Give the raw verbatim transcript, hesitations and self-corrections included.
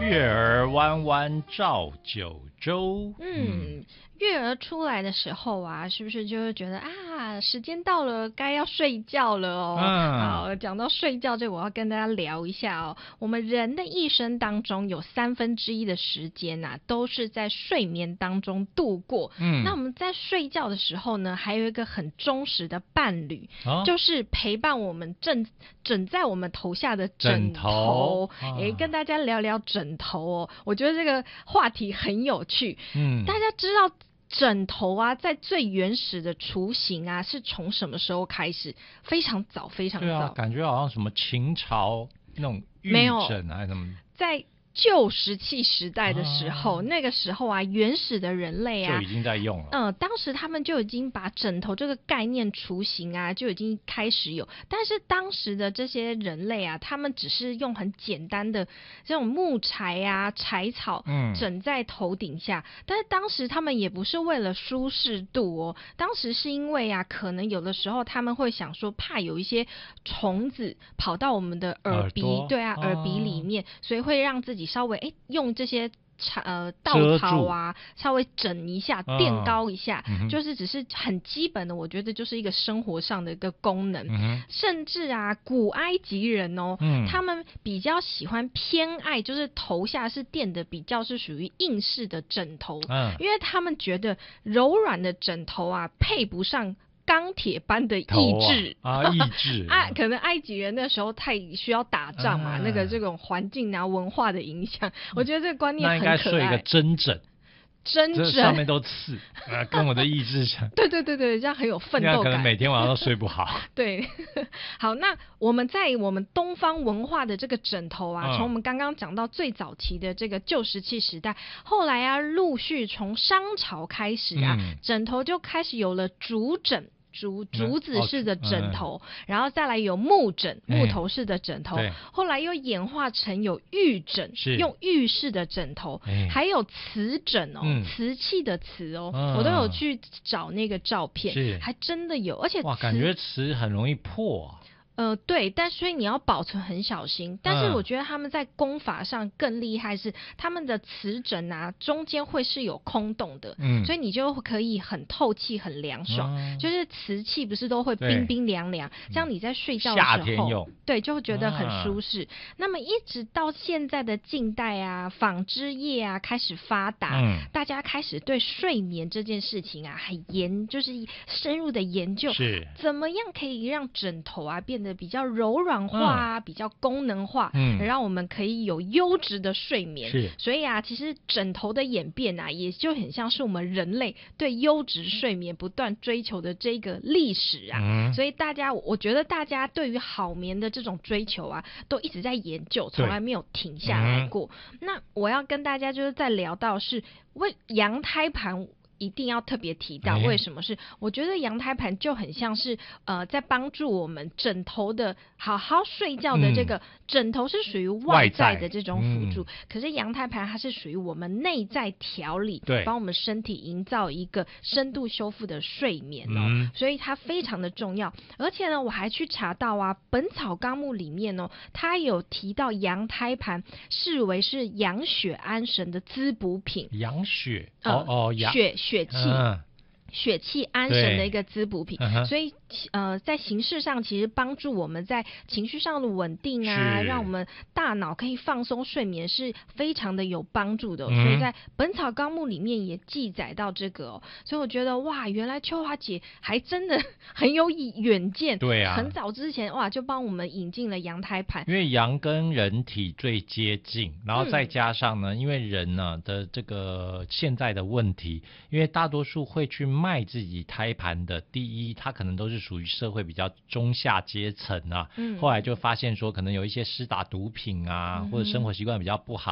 月儿弯弯照九州。 嗯，嗯月儿出来的时候啊，是不是就会觉得啊，时间到了，该要睡觉了哦？嗯、好，讲到睡觉这，我要跟大家聊一下哦。我们人的一生当中，有三分之一的时间啊，都是在睡眠当中度过。嗯，那我们在睡觉的时候呢，还有一个很忠实的伴侣，哦、就是陪伴我们枕枕在我们头下的枕头。哎、啊欸，跟大家聊聊枕头哦，我觉得这个话题很有趣。嗯，大家知道枕头啊，在最原始的雏形啊，是从什么时候开始？非常早，非常早。对啊，感觉好像什么秦朝那种玉枕还是什么， 在旧石器时代的时候、啊、那个时候啊，原始的人类啊就已经在用了。 嗯，当时他们就已经把枕头这个概念雏形啊，就已经开始有。但是当时的这些人类啊，他们只是用很简单的这种木材啊、柴草枕在头顶下、嗯、但是当时他们也不是为了舒适度哦，当时是因为啊，可能有的时候他们会想说，怕有一些虫子跑到我们的耳鼻，耳对啊，耳鼻里面、哦、所以会让自己稍微哎用这些呃稻草啊稍微整一下垫高一下、嗯、就是只是很基本的，我觉得就是一个生活上的一个功能、嗯、甚至啊古埃及人哦、嗯、他们比较喜欢偏爱就是头下是垫的比较是属于硬式的枕头、嗯、因为他们觉得柔软的枕头啊配不上钢铁般的意志啊，意志啊，可能埃及人那时候太需要打仗嘛，啊、那个这种环境啊、文化的影响，我觉得这个观念很可爱。 那应该睡一个针枕， 针枕上面都刺，啊，跟我的意志相。 对对对对，这样很有奋斗感。 可能每天晚上都睡不好。 对，好，那我们在我们东方文化的这个枕头啊，从、嗯、我们刚刚讲到最早期的这个旧石器时代，后来啊，陆续从商朝开始啊，嗯、枕头就开始有了竹枕。竹竹子式的枕头、嗯嗯、然后再来有木枕、木头式的枕头、嗯、后来又演化成有玉枕，用玉式的枕头、欸、还有瓷枕哦、嗯、瓷器的瓷哦、嗯、我都有去找那个照片，还真的有，而且哇，感觉瓷很容易破啊。 呃，对，但所以你要保存很小心。但是我觉得他们在工法上更厉害是，他们的瓷枕啊中间会是有空洞的，嗯，所以你就可以很透气、很凉爽。嗯、就是瓷器不是都会冰冰凉凉，这样你在睡觉的时候， 夏天用， 对，就会觉得很舒适。啊、那么一直到现在的近代啊，纺织业啊开始发达，嗯、大家开始对睡眠这件事情啊，很研，就是深入的研究， 是怎么样可以让枕头啊变得比较柔软化啊、嗯、比较功能化，嗯，让我们可以有优质的睡眠。是，所以啊，其实枕头的演变啊，也就很像是我们人类对优质睡眠不断追求的这个历史啊。嗯，所以大家，我觉得大家对于好眠的这种追求啊，都一直在研究，从来没有停下来过。嗯、那我要跟大家就是在聊到是为羊胎盘。一定要特别提到，为什么是？我觉得羊胎盘就很像是呃，在帮助我们枕头的好好睡觉的这个、嗯、枕头是属于外在的这种辅助，嗯、可是羊胎盘它是属于我们内在调理，对，帮我们身体营造一个深度修复的睡眠哦，嗯、所以它非常的重要。而且呢，我还去查到啊，《本草纲目》里面哦，它有提到羊胎盘视为是养血安神的滋补品， 养血，嗯、哦哦， 血血。血气、嗯、血气安神的一个滋补品，嗯、所以呃，在形式上其实帮助我们在情绪上的稳定啊，让我们大脑可以放松睡眠是非常的有帮助的、哦嗯、所以在《本草纲目》里面也记载到这个、哦、所以我觉得哇，原来秋华姐还真的很有远见，对啊，很早之前哇就帮我们引进了羊胎盘， 因为羊跟人体最接近，然后再加上呢、嗯、因为人呢的这个现在的问题，因为大多数会去卖自己胎盘的，第一他可能都是属于社会比较中下阶层啊、嗯、后来就发现说可能有一些施打毒品啊、嗯、或者生活习惯比较不好